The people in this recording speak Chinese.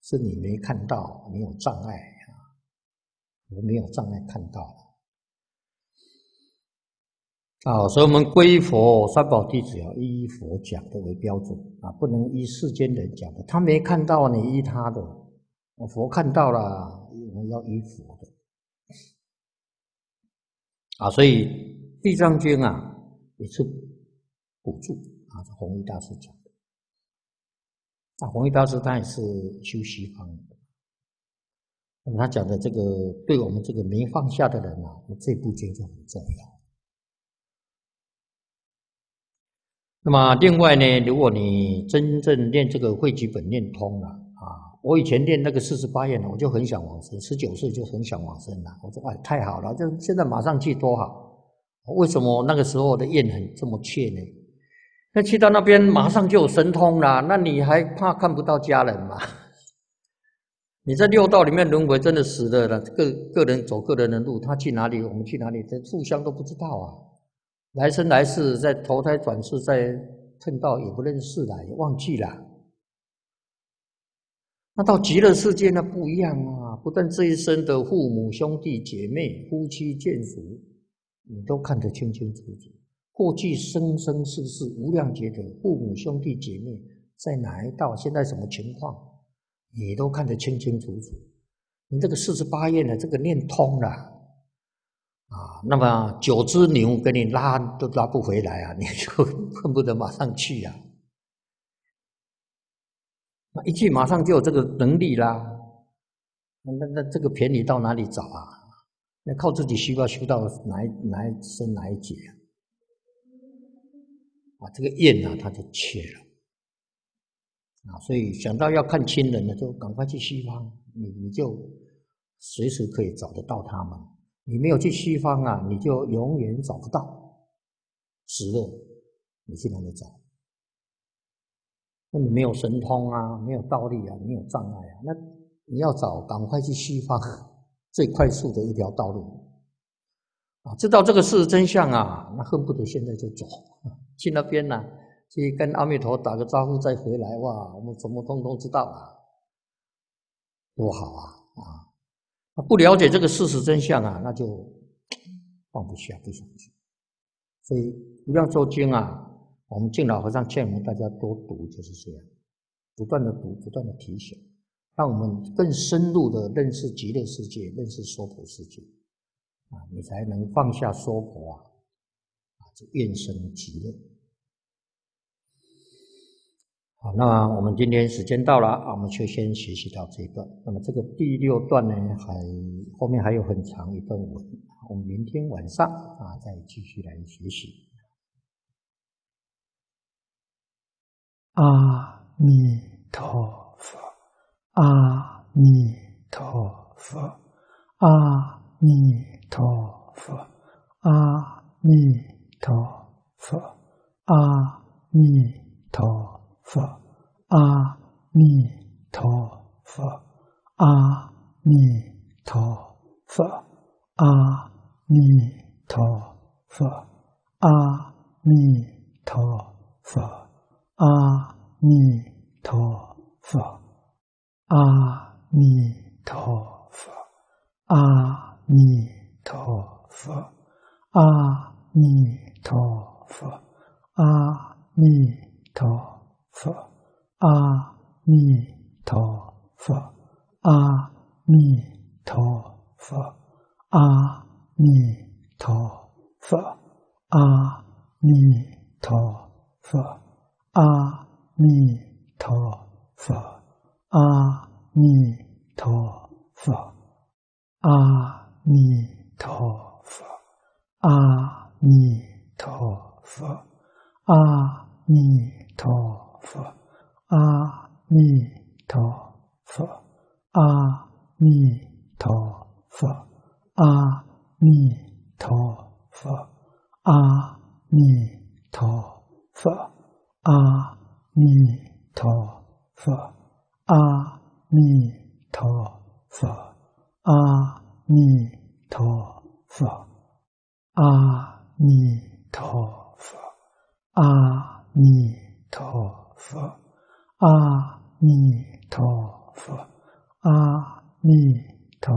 是你没看到，你有障碍啊，我没有障碍看到啊，所以我们皈佛三宝弟子要依佛讲的为标准啊，不能依世间人讲的。他没看到，你依他的；佛看到了，我们要依佛的啊。所以《地藏经》啊，也是补助啊，是弘一大师讲的。啊，弘一大师他也是修西方的，那么他讲的这个，对我们这个没放下的人啊，这部经就很重要。那么另外呢，如果你真正练这个汇集本念通了啊，我以前练那个48愿，我就很想往生，19岁就很想往生了。我说哎，太好了，就现在马上去多好。为什么那个时候的愿很这么切呢？那去到那边马上就有神通了，那你还怕看不到家人吗？你在六道里面轮回，真的死了，个人走个人的路，他去哪里，我们去哪里，这互相都不知道啊。来生来世，在投胎转世，在碰到也不认识了，也忘记了。那到极乐世界那不一样啊！不但这一生的父母兄弟姐妹、夫妻眷属，你都看得清清楚楚。过去生生世世无量劫的父母兄弟姐妹在哪一道，现在什么情况，你都看得清清楚楚。你这个48愿呢，这个念通了。啊，那么9只牛给你拉都拉不回来啊，你就恨不得马上去啊！那一去马上就有这个能力啦，那这个便宜到哪里找啊？那靠自己修要修到哪一生哪一劫啊？这个愿啊，他就切了啊！所以想到要看亲人呢，就赶快去西方，你就随时可以找得到他们。你没有去西方啊，你就永远找不到死了，你去哪里找？那你没有神通啊，没有道力啊，没有障碍啊，那你要找，赶快去西方，最快速的一条道路啊！知道这个事实真相啊，那恨不得现在就走去那边呢，去跟阿弥陀打个招呼再回来，哇，我们什么通通知道啊，多好啊！不了解这个事实真相啊，那就放不下，不想去。所以《无量寿经》啊，我们净老和尚劝我们大家多读，就是这样，不断的读，不断的提醒，让我们更深入的认识极乐世界，认识娑婆世界啊，你才能放下娑婆就愿生极乐。好，那我们今天时间到了，我们就先学习到这一段。那么这个第6段呢，后面还有很长一段文，我们明天晚上再继续来学习。 阿弥陀佛，阿弥陀佛，阿弥陀佛，阿弥陀佛，阿弥陀佛，阿弥陀佛，阿弥陀佛，阿弥陀佛，阿弥陀佛。阿弥陀佛，阿弥陀佛，阿弥陀佛，阿弥陀佛，阿弥陀佛，阿弥陀佛，阿弥陀佛，阿弥陀佛，阿弥陀佛。阿弥陀佛，阿弥陀佛，阿弥陀佛，阿弥陀佛，阿弥陀佛，阿弥陀佛，阿弥陀佛，阿弥陀佛，阿弥陀佛。阿弥陀佛，阿弥陀佛，阿弥陀佛，阿弥陀佛，阿弥陀佛，阿弥陀佛， 阿弥